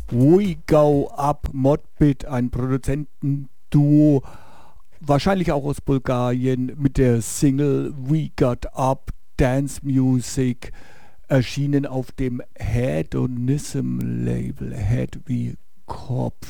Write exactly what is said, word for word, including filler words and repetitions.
We Go Up, Modbit, ein Produzentenduo, wahrscheinlich auch aus Bulgarien, mit der Single We Got Up, Dance Music, erschienen auf dem Hedonism Label, Head wie Kopf.